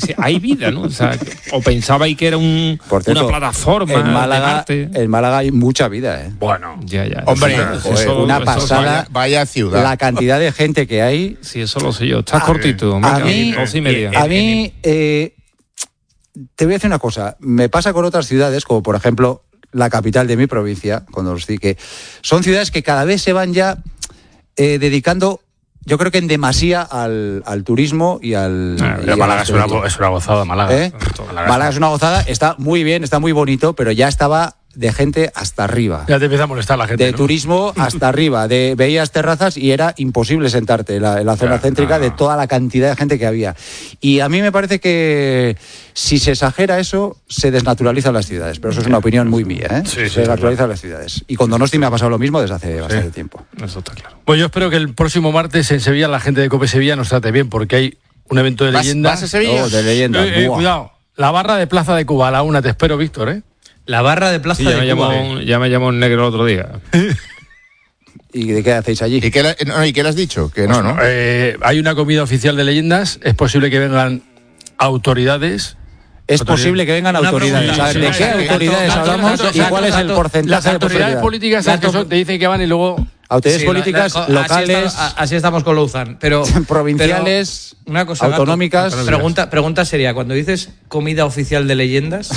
hay vida, ¿no? O sea, o pensabais que era una plataforma en Málaga, de Marte. En Málaga hay mucha vida, ¿eh? Bueno, ya. Hombre, una pasada. Vaya ciudad. La cantidad de gente que hay. Sí, eso lo sé yo. Estás cortito. A mí, 2:30. a mí te voy a decir una cosa. Me pasa con otras ciudades, como por ejemplo la capital de mi provincia, Condorcet, que son ciudades que cada vez se van ya dedicando, yo creo que en demasía al turismo y al... Málaga es una gozada, Málaga. Málaga es una gozada, está muy bien, está muy bonito, pero ya estaba de gente hasta arriba. Ya te empieza a molestar la gente, de turismo hasta arriba. Veías terrazas y era imposible sentarte en la zona céntrica de toda la cantidad de gente que había. Y a mí me parece que si se exagera eso, se desnaturalizan las ciudades. Pero eso es una opinión muy mía, ¿eh? Sí, se desnaturalizan las ciudades. Y con Donosti me ha pasado lo mismo desde hace bastante tiempo. Eso está claro. Pues yo espero que el próximo martes en Sevilla la gente de COPE Sevilla nos trate bien, porque hay un evento de leyenda. ¿Vas a Sevilla? De leyenda. Cuidado, la barra de Plaza de Cuba a la 1, te espero, Víctor, ¿eh? La barra de Plaza de Cuba. Ya me llamó un negro el otro día. ¿Y de qué hacéis allí? ¿Y qué le has dicho? Que no, ¿no? Hay una comida oficial de leyendas, es posible que vengan autoridades. Es posible que vengan autoridades. Pregunta, ¿De qué autoridades hablamos y cuál es el porcentaje Las de autoridades posibilidad? políticas te dicen que van y luego... Autoridades políticas, locales, así estamos con Louzán, pero provinciales, pero una cosa, autonómicas. Pregunta seria, cuando dices comida oficial de leyendas,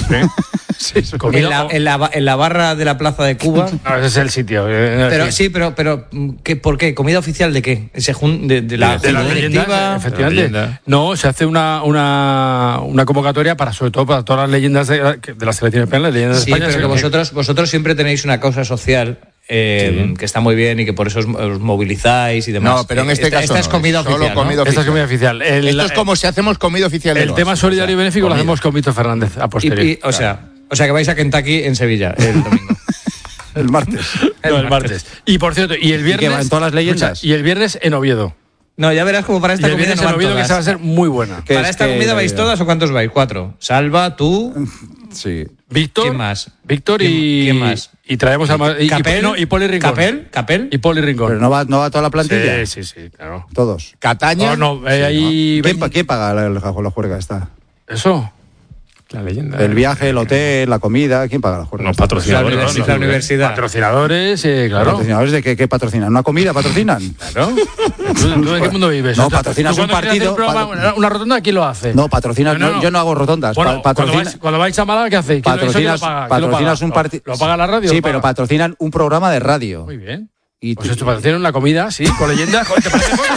en la barra de la Plaza de Cuba. No, ese es el sitio. Pero ¿por qué? ¿Comida oficial de qué? ¿De la leyendas? Efectivamente. No, se hace una convocatoria sobre todo para todas las leyendas de las selecciones españolas, leyendas de España. Pero que vosotros siempre tenéis una causa social que está muy bien y que por eso os movilizáis y demás. No, pero en este caso esta es comida oficial. Esta es comida oficial. Esto es como si hacemos comida oficial. El tema solidario y benéfico lo hacemos con Víctor Fernández a posteriori. O sea que vais a Kentucky en Sevilla el domingo. El martes. El martes. Y por cierto, y el viernes... ¿Y que van todas las leyendas? Y el viernes en Oviedo. No, ya verás como para esta comida no van Oviedo, todas. que se va a ser muy buena. ¿Para esta comida vais todas o cuántos vais? 4. Salva, tú... Sí. Víctor. ¿Quién más? Víctor y... ¿Quién más? Y traemos a... Y Poli Rincón. ¿Capel? Y Poli Rincón. Pero no va toda la plantilla. Sí, claro. Todos. Cataña. ¿Quién paga la juerga esta? Eso. La leyenda. El viaje, el hotel, la comida, ¿quién paga la juerga? Los patrocinadores. La universidad. Patrocinadores, claro. ¿Patrocinadores de qué patrocinan? ¿Una comida patrocinan? Claro. ¿Tú en qué mundo vives? No, patrocinas un partido. ¿Una rotonda quién lo hace? No, patrocinas. No, yo no hago rotondas. Bueno, cuando vais a Málaga, ¿qué hacéis? Patrocinas un partido. ¿Lo paga la radio? Sí, pero patrocinan un programa de radio. Muy bien. Y pues esto patrocinan una comida, sí, con leyendas. ¿Te parece poco?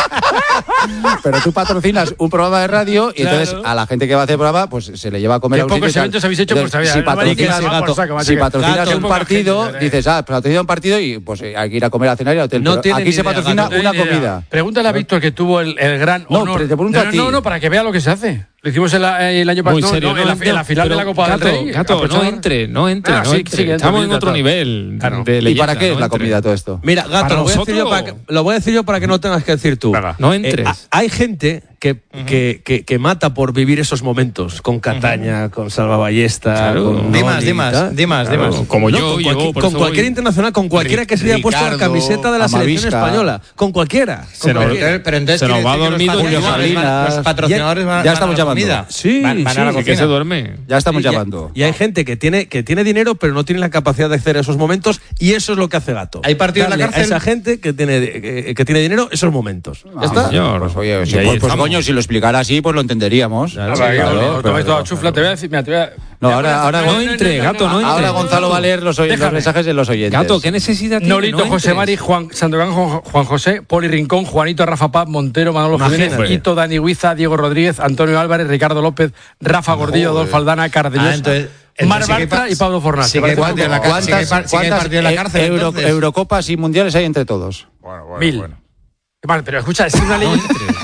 Pero tú patrocinas un programa de radio y entonces a la gente que va a hacer el programa pues se le lleva a comer a un sitio. ¿Qué pocos eventos habéis hecho por saber? Si patrocinas un partido, dices, patrocina un partido y pues hay que ir a comer a cenar y al hotel. Aquí se patrocina una comida. Pregúntale a Víctor, que tuvo el gran honor. No, pero te pregunto a ti. No, para que vea lo que se hace. Lo hicimos el año pasado, en la final de la Copa del Rey. Gato, no entre. Estamos en otro nivel de leyenda. ¿Y para qué es la comida todo esto? Mira, Gato, lo voy a decir yo para que no tengas que decir tú. No entres. Hay gente que mata por vivir esos momentos, con Cataña, con Salva Ballesta, con Dimas. Como con cualquier internacional, con cualquiera que se haya puesto la camiseta de la selección española, con cualquiera. Pero entonces se nos va dormido Julio Salinas. Los patrocinadores ya estamos llamando. Sí, que se duerme. Ya estamos llamando. Y hay gente que tiene dinero, pero no tiene la capacidad de acceder a esos momentos, y eso es lo que hace Gato. ¿Hay partido en la cárcel? A esa gente que tiene dinero, esos momentos. ¿Ya está? Señor. Pues oye, coño, si lo explicara así, pues lo entenderíamos. Claro, toda chufla, te voy a decir, no, ahora no entre, Gato, no entre. Ahora Gonzalo va a leer los mensajes de los oyentes. Gato, ¿qué necesidad tiene? Nolito, José Mari, Juan Sandokan, Juan José, Poli Rincón, Juanito, Rafa Paz, Montero, Manolo Jiménez, Hito, Dani Huiza, Diego Rodríguez, Antonio Álvarez, Ricardo López, Rafa Gordillo, Adolfo Aldana, Cardeñosa, Mar Bartra y Pablo Fornal. ¿Cuántas Eurocopas y mundiales hay entre todos? 1000. Vale, pero escucha, es una leyenda.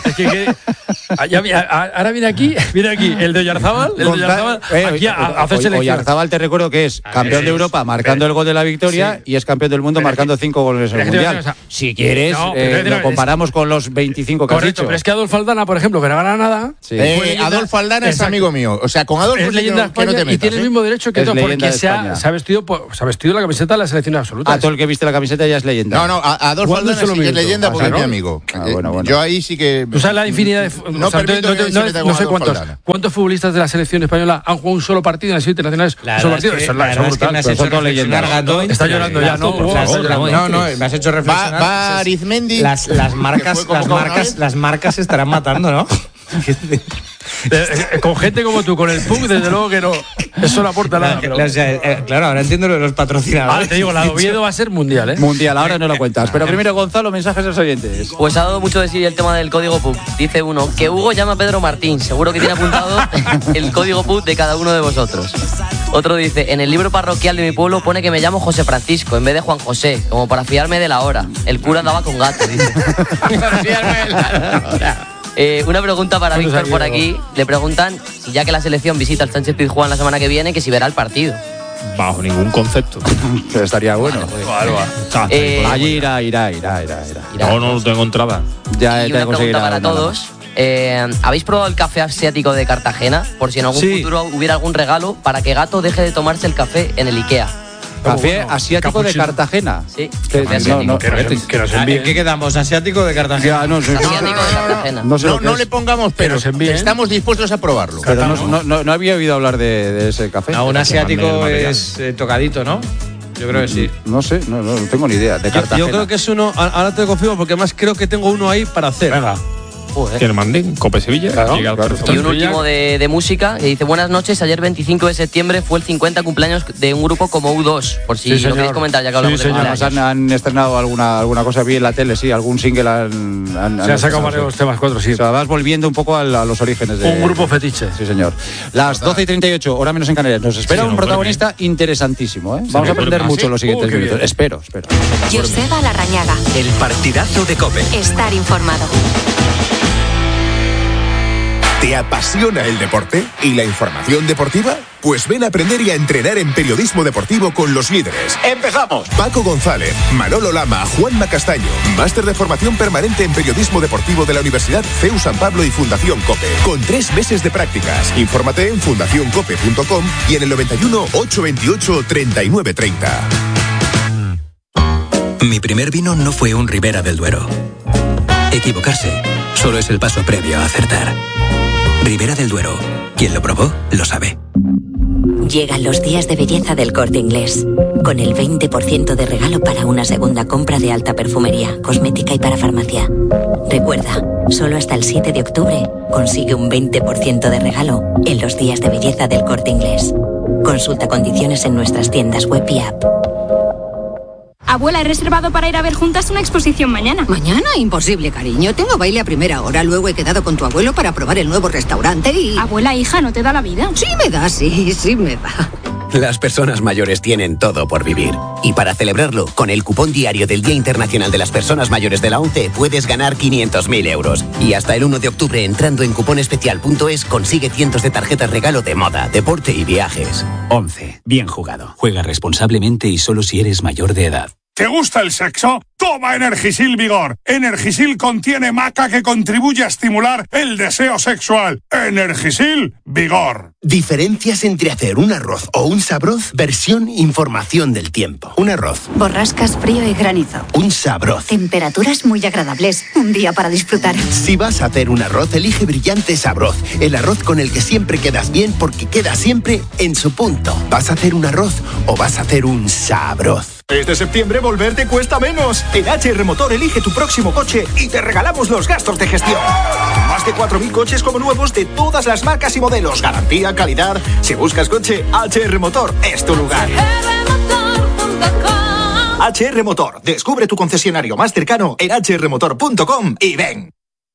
Ahora viene aquí el de Oyarzábal. Oyarzábal, te recuerdo que es campeón de Europa marcando el gol de la victoria y es campeón del mundo marcando 5 goles en el mundial. Si quieres, lo comparamos con los 25 que has dicho. Pero es que Adolfo Aldana, por ejemplo, que no gana nada. Adolfo Aldana es amigo mío. O sea, con Adolfo es leyenda que no te metas. Y tiene el mismo derecho que todo, porque se ha vestido la camiseta de la selección absoluta. A todo el que viste la camiseta ya es leyenda. No, Adolfo Aldana sí que es leyenda porque es mi amigo. Bueno. Yo ahí sí que... ¿Tú sabes la infinidad de... No sé cuántos futbolistas de la selección española han jugado un solo partido en las internacionales. La verdad es que me has hecho reflexionar, Gato. Está llorando ya, ¿no? No, me has hecho reflexionar. Va Arizmendi. Las marcas se estarán matando, ¿no? Con gente como tú, con el punk, desde luego que no. Eso no aporta nada. Pero... claro, ahora entiendo lo de los patrocinadores. Ahora te digo, la Oviedo va a ser mundial, ¿eh? Mundial, ahora no lo cuentas. Pero primero, Gonzalo, mensajes de los oyentes. Pues ha dado mucho de sí el tema del código PUC. Dice uno, que Hugo llama a Pedro Martín. Seguro que tiene apuntado el código PUC de cada uno de vosotros. Otro dice, en el libro parroquial de mi pueblo pone que me llamo José Francisco en vez de Juan José, como para fiarme de la hora. El cura andaba con gato, dice. Para fiarme de la hora. Una pregunta para Víctor por aquí. Le preguntan si ya que la selección visita el Sánchez Pizjuán la semana que viene, que si verá el partido. Bajo ningún concepto. Estaría bueno. Allí irá. No lo tengo entrada. Ya y una pregunta para todos. ¿Habéis probado el café asiático de Cartagena? Por si en algún futuro hubiera algún regalo para que Gato deje de tomarse el café en el Ikea. Café asiático de Cartagena. Sí. Que nos envíe. ¿En qué quedamos? ¿Asiático de Cartagena? Asiático de Cartagena. No le pongamos pero estamos dispuestos a probarlo. Pero no había oído hablar de ese café. No, un asiático es tocadito, ¿no? Yo creo que sí. No sé, no tengo ni idea. De Cartagena. Yo creo que es uno, ahora te confirmo, porque además creo que tengo uno ahí para hacer. Venga. Que le manden Cope Sevilla. Claro. Y un último de música que dice: buenas noches, ayer 25 de septiembre fue el 50 cumpleaños de un grupo como U2, por si lo queréis comentar ya que hablamos de cumpleaños. Han estrenado alguna cosa, vi en la tele, sí, algún single se han sacado varios temas, 4, sí. O sea, vas volviendo un poco a los orígenes de... Un grupo fetiche. Sí, señor. Las 12:38, hora menos en Canarias. Nos espera un protagonista interesantísimo, ¿eh? Vamos a aprender mucho en los siguientes minutos. Espero. Joseba Larrañaga. El partidazo de COPE. Estar informado. ¿Te apasiona el deporte y la información deportiva? Pues ven a aprender y a entrenar en periodismo deportivo con los líderes. ¡Empezamos! Paco González, Manolo Lama, Juanma Castaño. Máster de formación permanente en periodismo deportivo de la Universidad CEU San Pablo y Fundación COPE. Con 3 meses de prácticas. Infórmate en fundacioncope.com y en el 91 828 3930. Mi primer vino no fue un Ribera del Duero. Equivocarse solo es el paso previo a acertar. Ribera del Duero. Quien lo probó, lo sabe. Llegan los días de belleza del Corte Inglés. Con el 20% de regalo para una segunda compra de alta perfumería, cosmética y para farmacia. Recuerda, solo hasta el 7 de octubre consigue un 20% de regalo en los días de belleza del Corte Inglés. Consulta condiciones en nuestras tiendas web y app. Abuela, he reservado para ir a ver juntas una exposición mañana. ¿Mañana? Imposible, cariño. Tengo baile a primera hora. Luego he quedado con tu abuelo para probar el nuevo restaurante y... Abuela, hija, ¿no te da la vida? Sí me da, sí me da. Las personas mayores tienen todo por vivir. Y para celebrarlo, con el cupón diario del Día Internacional de las Personas Mayores de la ONCE puedes ganar 500.000 euros. Y hasta el 1 de octubre, entrando en cuponespecial.es, consigue cientos de tarjetas regalo de moda, deporte y viajes. ONCE. Bien jugado. Juega responsablemente y solo si eres mayor de edad. ¿Te gusta el sexo? Toma Energisil Vigor. Energisil contiene maca que contribuye a estimular el deseo sexual. Energisil Vigor. Diferencias entre hacer un arroz o un sabroz, versión información del tiempo. Un arroz. Borrascas, frío y granizo. Un sabroz. Temperaturas muy agradables. Un día para disfrutar. Si vas a hacer un arroz, elige Brillante Sabroz. El arroz con el que siempre quedas bien porque queda siempre en su punto. ¿Vas a hacer un arroz o vas a hacer un sabroz? Este septiembre volver te cuesta menos. En HR Motor elige tu próximo coche y te regalamos los gastos de gestión. Más de 4.000 coches como nuevos de todas las marcas y modelos. Garantía, calidad. Si buscas coche, HR Motor es tu lugar. HR Motor. Descubre tu concesionario más cercano en hrmotor.com y ven.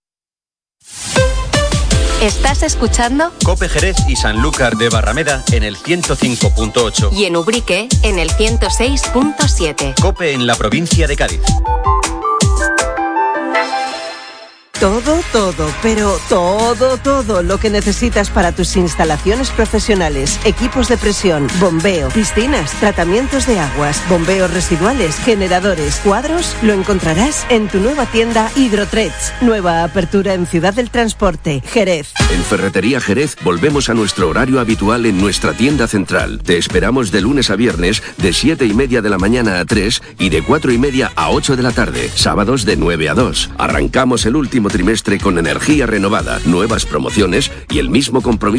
¿Estás escuchando? COPE Jerez y Sanlúcar de Barrameda en el 105.8. Y en Ubrique en el 106.7. COPE en la provincia de Cádiz. Todo lo que necesitas para tus instalaciones profesionales, equipos de presión, bombeo, piscinas, tratamientos de aguas, bombeos residuales, generadores, cuadros, lo encontrarás en tu nueva tienda Hidrotrets. Nueva apertura en Ciudad del Transporte, Jerez. En Ferretería Jerez volvemos a nuestro horario habitual en nuestra tienda central. Te esperamos de lunes a viernes de 7:30 de la mañana a 3 y de 4:30 a 8 de la tarde. Sábados de 9 a 2. Arrancamos el último trimestre con energía renovada, nuevas promociones y el mismo compromiso